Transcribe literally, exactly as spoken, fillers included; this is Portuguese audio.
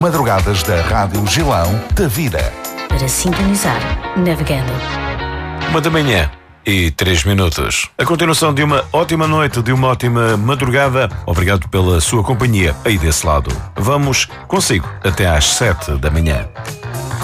Madrugadas da Rádio Gilão da Vida. Para sintonizar, navegando. Uma da manhã e três minutos. A continuação de uma ótima noite, de uma ótima madrugada. Obrigado pela sua companhia aí desse lado. Vamos consigo até às sete da manhã.